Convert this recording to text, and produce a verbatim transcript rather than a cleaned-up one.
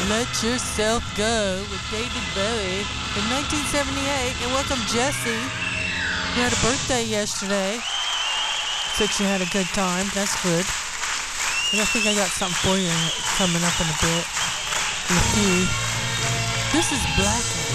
Let Yourself Go with David Bowie in nineteen seventy-eight. And welcome Jessie, who had a birthday yesterday. Said she had a good time. That's good. And I think I got something for you coming up in a bit. In a few. This is Black